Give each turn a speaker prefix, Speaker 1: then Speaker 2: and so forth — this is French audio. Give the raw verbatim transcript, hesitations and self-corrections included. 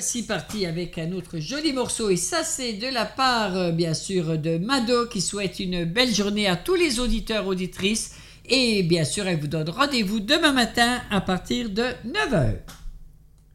Speaker 1: Voici parti avec un autre joli morceau et ça c'est de la part euh, bien sûr de Mado qui souhaite une belle journée à tous les auditeurs auditrices et bien sûr elle vous donne rendez-vous demain matin à partir de neuf heures.